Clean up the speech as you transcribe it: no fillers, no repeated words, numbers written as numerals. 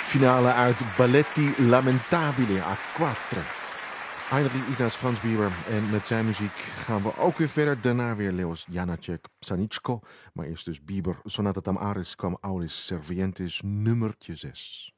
Finale uit Balletti Lamentabili a 4. Heinrich Ignaz Franz Bieber. En met zijn muziek gaan we ook weer verder. Daarna weer Leos Janáček Pšaničko. Maar eerst dus Bieber. Sonata tam Aris quam auris servientis nummertje 6.